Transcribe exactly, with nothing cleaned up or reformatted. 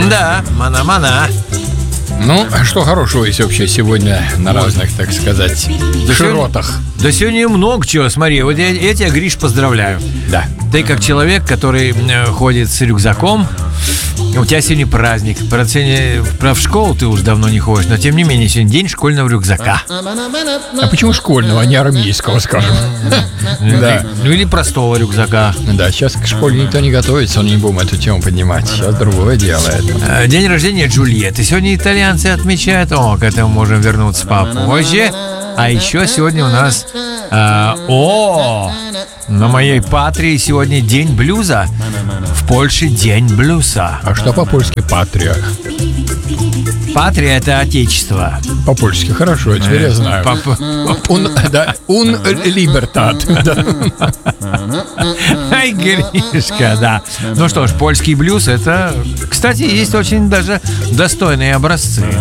Да, мана-мана. Ну, а что хорошего есть вообще сегодня на разных, так сказать, Да широтах? Сегодня, да сегодня много чего, смотри. Вот я, я тебя, Гриш, поздравляю. Да. Ты как человек, который э, ходит с рюкзаком, у тебя сегодня праздник. Правда, сегодня, правда, в школу ты уже давно не ходишь, но тем не менее, сегодня день школьного рюкзака. А почему школьного, а не армейского, скажем? Да. Ну или простого рюкзака. Да, сейчас к школе никто не готовится, не будем эту тему поднимать. Сейчас другое дело это. Э, День рождения Джульетты. Сегодня итальянцы отмечают. О, к этому можем вернуться попозже. А еще сегодня у нас... э, о! На моей патрии сегодня день блюза. В Польше день блюза. А что по-польски патрия? Патрия — это отечество. По-польски хорошо, теперь я знаю. Un, да, un libertad. Ай, Гришка, да. Ну что ж, польский блюз — это... Кстати, есть очень даже достойные образцы.